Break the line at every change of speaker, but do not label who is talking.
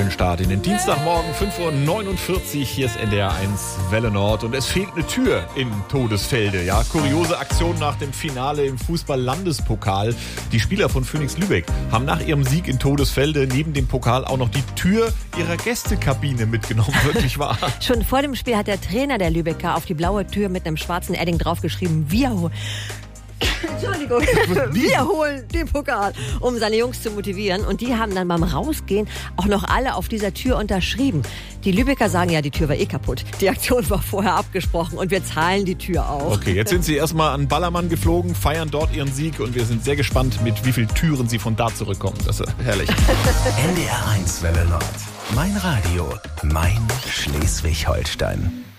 Start in den Dienstagmorgen, 5:49 Uhr. Hier ist NDR 1 Welle Nord und es fehlt eine Tür in Todesfelde. Ja, kuriose Aktion nach dem Finale im Fußball-Landespokal. Die Spieler von Phönix Lübeck haben nach ihrem Sieg in Todesfelde neben dem Pokal auch noch die Tür ihrer Gästekabine mitgenommen. Wirklich wahr.
Schon vor dem Spiel hat der Trainer der Lübecker auf die blaue Tür mit einem schwarzen Edding draufgeschrieben, wir holen den Pokal, um seine Jungs zu motivieren. Und die haben dann beim Rausgehen auch noch alle auf dieser Tür unterschrieben. Die Lübecker sagen ja, die Tür war eh kaputt. Die Aktion war vorher abgesprochen und wir zahlen die Tür auch.
Okay, jetzt sind sie erstmal an Ballermann geflogen, feiern dort ihren Sieg und wir sind sehr gespannt, mit wie vielen Türen sie von da zurückkommen. Das ist herrlich.
NDR 1 Welle Nord. Mein Radio, mein Schleswig-Holstein.